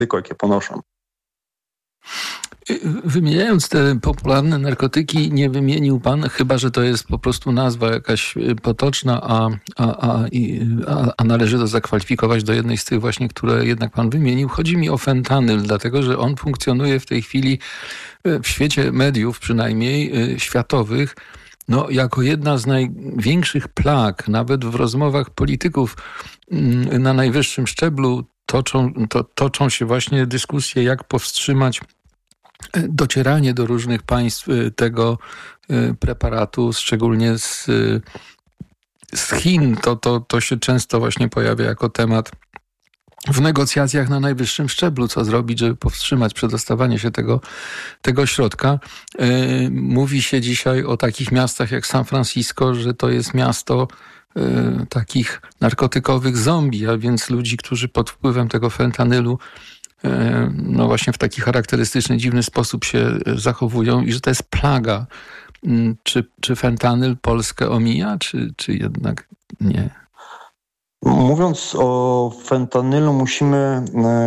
ryzyko, jakie ponoszą. Wymieniając te popularne narkotyki, nie wymienił pan, chyba że to jest po prostu nazwa jakaś potoczna, a należy to zakwalifikować do jednej z tych właśnie, które jednak pan wymienił. Chodzi mi o fentanyl, dlatego że on funkcjonuje w tej chwili w świecie mediów, przynajmniej światowych, jako jedna z największych plag, nawet w rozmowach polityków na najwyższym szczeblu toczą się właśnie dyskusje, jak powstrzymać docieranie do różnych państw tego preparatu, szczególnie z Chin. To się często właśnie pojawia jako temat w negocjacjach na najwyższym szczeblu, co zrobić, żeby powstrzymać przedostawanie się tego środka. Mówi się dzisiaj o takich miastach jak San Francisco, że to jest miasto takich narkotykowych zombie, a więc ludzi, którzy pod wpływem tego fentanylu właśnie w taki charakterystyczny, dziwny sposób się zachowują i że to jest plaga. Czy fentanyl Polskę omija, czy jednak nie? Mówiąc o fentanylu, musimy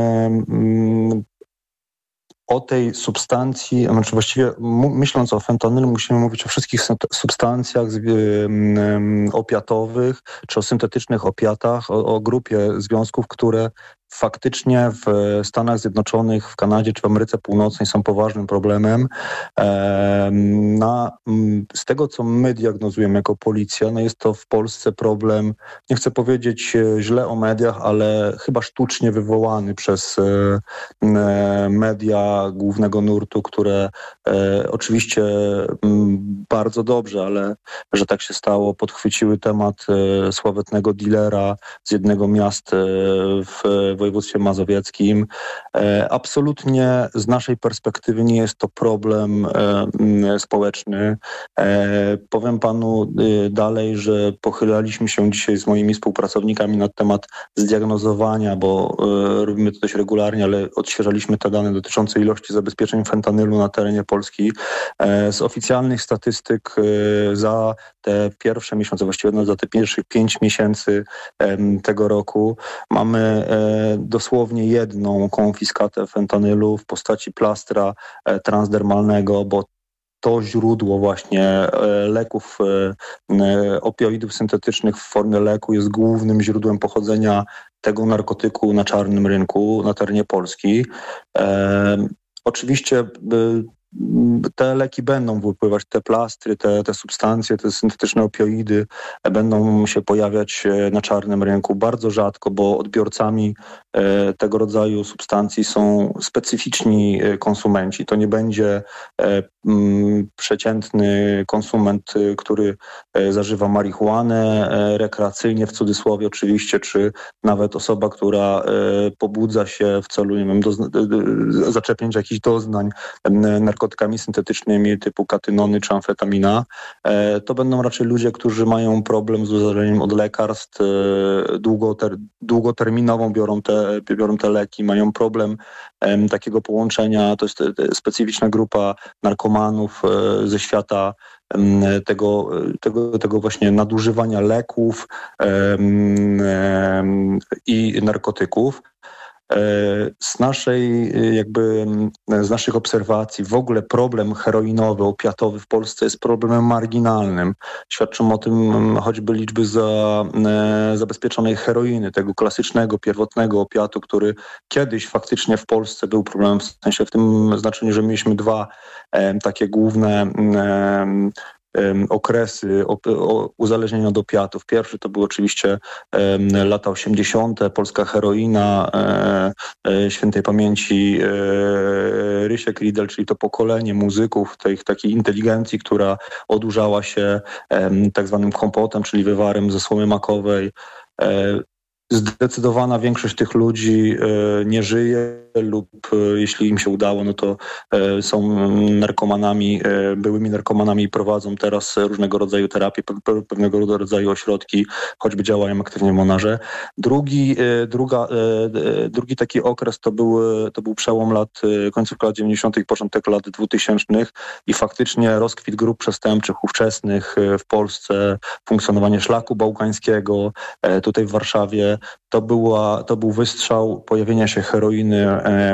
o tej substancji, znaczy właściwie myśląc o fentanylu, musimy mówić o wszystkich substancjach opiatowych, czy o syntetycznych opiatach, o grupie związków, które faktycznie w Stanach Zjednoczonych, w Kanadzie czy w Ameryce Północnej są poważnym problemem. Z tego, co my diagnozujemy jako policja, jest to w Polsce problem, nie chcę powiedzieć źle o mediach, ale chyba sztucznie wywołany przez media głównego nurtu, które oczywiście bardzo dobrze, ale że tak się stało, podchwyciły temat sławetnego dealera z jednego miast w województwie mazowieckim. Absolutnie z naszej perspektywy nie jest to problem społeczny. Powiem panu dalej, że pochylaliśmy się dzisiaj z moimi współpracownikami na temat zdiagnozowania, bo robimy to dość regularnie, ale odświeżaliśmy te dane dotyczące ilości zabezpieczeń fentanylu na terenie Polski. Z oficjalnych statystyk za te pierwsze miesiące, właściwie za te pierwszych 5 miesięcy tego roku mamy dosłownie jedną konfiskatę fentanylu w postaci plastra transdermalnego, bo to źródło właśnie leków, opioidów syntetycznych w formie leku jest głównym źródłem pochodzenia tego narkotyku na czarnym rynku na terenie Polski. Oczywiście te leki będą wypływać, te plastry, te substancje, te syntetyczne opioidy będą się pojawiać na czarnym rynku bardzo rzadko, bo odbiorcami tego rodzaju substancji są specyficzni konsumenci. To nie będzie przeciętny konsument, który zażywa marihuanę rekreacyjnie, w cudzysłowie oczywiście, czy nawet osoba, która pobudza się w celu, nie wiem, zaczerpnięcia jakichś doznań narkotykami syntetycznymi typu katynony czy amfetamina. To będą raczej ludzie, którzy mają problem z uzależnieniem od lekarstw, długoterminowo biorą te leki, mają problem takiego połączenia. To jest specyficzna grupa narkomanów ze świata tego właśnie nadużywania leków i narkotyków. Z naszych obserwacji w ogóle problem heroinowy, opiatowy w Polsce jest problemem marginalnym. Świadczą o tym choćby liczby zabezpieczonej heroiny, tego klasycznego, pierwotnego opiatu, który kiedyś faktycznie w Polsce był problemem, w sensie w tym znaczeniu, że mieliśmy dwa takie główne okresy uzależnienia od opiatów. Pierwszy to były oczywiście lata 80. polska heroina, świętej pamięci Rysiek Riedel, czyli to pokolenie muzyków, takiej inteligencji, która odurzała się tak zwanym kompotem, czyli wywarem ze słomy makowej. Zdecydowana większość tych ludzi nie żyje lub jeśli im się udało, to są narkomanami, byłymi narkomanami i prowadzą teraz różnego rodzaju terapie, pewnego rodzaju ośrodki, choćby działają aktywnie w Monarze. Drugi taki okres to był przełom końcówek lat 90., początek lat 2000 i faktycznie rozkwit grup przestępczych ówczesnych w Polsce, funkcjonowanie szlaku bałkańskiego tutaj w Warszawie. To był wystrzał pojawienia się heroiny